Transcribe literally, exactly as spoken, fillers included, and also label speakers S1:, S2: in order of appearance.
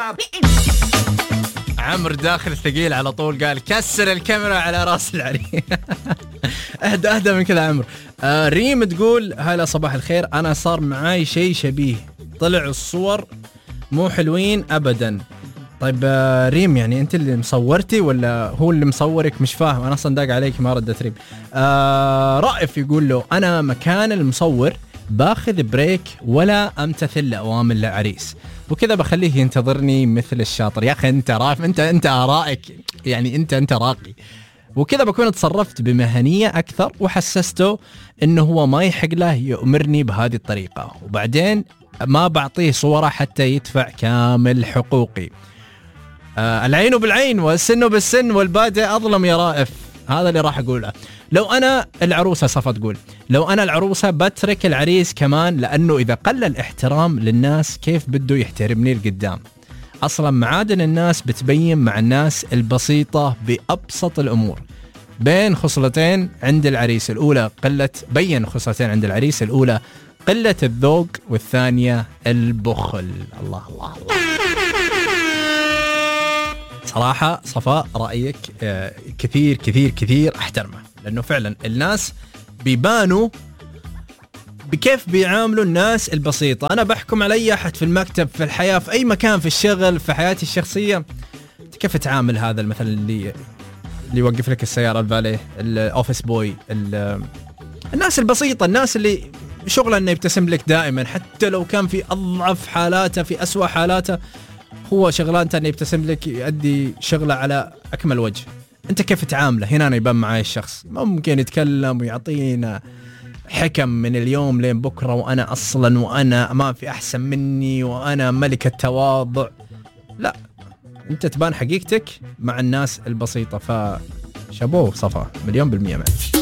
S1: عمرو داخل ثقيل على طول، قال كسر الكاميرا على راس العريس. اهدى اهدى من كذا عمرو. آه ريم تقول هلا صباح الخير، انا صار معاي شيء شبيه، طلع الصور مو حلوين ابدا. طيب آه ريم، يعني انت اللي مصورتي ولا هو اللي مصورك؟ مش فاهم، انا اصلا داق عليك ما ردت ريم. آه رائف يقول له انا مكان المصور باخذ بريك ولا امتثل لاوامر العريس، وكذا بخليه ينتظرني مثل الشاطر. يا اخي انت رائف، انت انت ارائك يعني انت انت راقي، وكذا بكون تصرفت بمهنيه اكثر وحسسته انه هو ما يحق له يؤمرني بهذه الطريقه، وبعدين ما بعطيه صوره حتى يدفع كامل حقوقي. آه العين بالعين والسن بالسن والبادئ اظلم يا رائف، هذا اللي راح اقوله. لو انا العروسه، صفا تقول لو انا العروسه بترك العريس كمان، لانه اذا قل الاحترام للناس كيف بده يحترمني القدام؟ اصلا معادن الناس بتبين مع الناس البسيطه بابسط الامور. بين خصلتين عند العريس الاولى قله بين خصلتين عند العريس الاولى قله الذوق، والثانيه البخل. الله الله الله. صراحة صفاء رأيك كثير كثير كثير احترمه، لأنه فعلا الناس بيبانوا بكيف بيعاملوا الناس البسيطة. أنا بحكم على أي أحد في المكتب، في الحياة، في أي مكان، في الشغل، في حياتي الشخصية، كيف تعامل هذا المثل اللي اللي يوقف لك السيارة، الفالي، الأوفيس بوي، الناس البسيطة، الناس اللي شغله أنه يبتسم لك دائما حتى لو كان في أضعف حالاته، في أسوأ حالاته، هو شغلانته أن يبتسم لك، يؤدي شغله على أكمل وجه. أنت كيف تعامله؟ هنا أنا يبان معي الشخص ممكن يتكلم ويعطينا حكم من اليوم لين بكرة، وأنا أصلا وأنا ما في أحسن مني وأنا ملك التواضع. لا، أنت تبان حقيقتك مع الناس البسيطة. فشابوه صفا، مليون بالمية معك.